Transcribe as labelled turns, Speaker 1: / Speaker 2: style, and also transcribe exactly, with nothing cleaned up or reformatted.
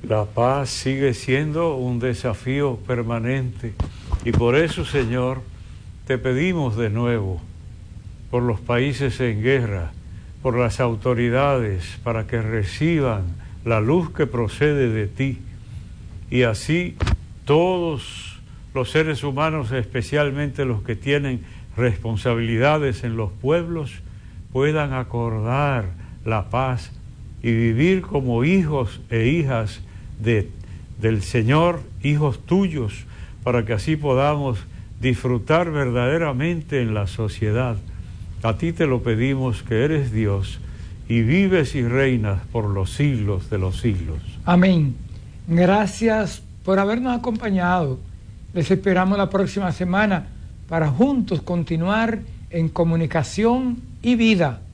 Speaker 1: La paz sigue siendo un desafío permanente y por eso, Señor, te pedimos de nuevo por los países en guerra, por las autoridades, para que reciban la luz que procede de ti y así todos los seres humanos, especialmente los que tienen responsabilidades en los pueblos, puedan acordar la paz y vivir como hijos e hijas de, del Señor, hijos tuyos, para que así podamos disfrutar verdaderamente en la sociedad. A ti te lo pedimos, que eres Dios y vives y reinas por los siglos de los siglos.
Speaker 2: Amén. Gracias por habernos acompañado. Les esperamos la próxima semana para juntos continuar en comunicación y vida.